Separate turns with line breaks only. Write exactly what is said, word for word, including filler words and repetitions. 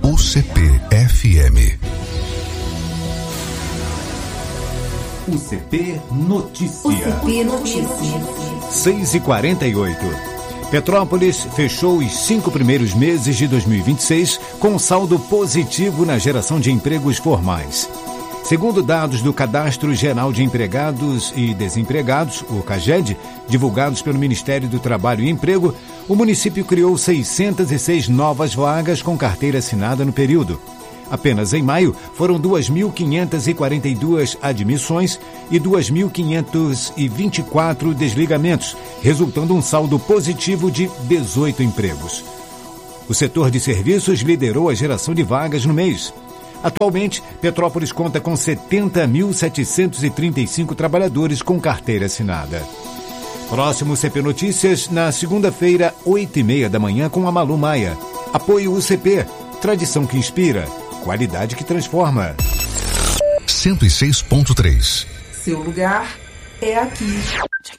U C P F M.
U C P Notícia.
U C P Notícia.
seis e quarenta e oito. Petrópolis fechou os cinco primeiros meses de dois mil e vinte e seis com um saldo positivo na geração de empregos formais. Segundo dados do Cadastro Geral de Empregados e Desempregados, o CAGED, divulgados pelo Ministério do Trabalho e Emprego, o município criou seiscentas e seis novas vagas com carteira assinada no período. Apenas em maio foram duas mil quinhentas e quarenta e duas admissões e duas mil quinhentos e vinte e quatro desligamentos, resultando um saldo positivo de dezoito empregos. O setor de serviços liderou a geração de vagas no mês. Atualmente, Petrópolis conta com setenta mil setecentos e trinta e cinco trabalhadores com carteira assinada. Próximo C P Notícias, na segunda-feira, oito e meia da manhã, com a Malu Maia. Apoio U C P, tradição que inspira, qualidade que transforma.
cento e seis ponto três.
Seu lugar é aqui.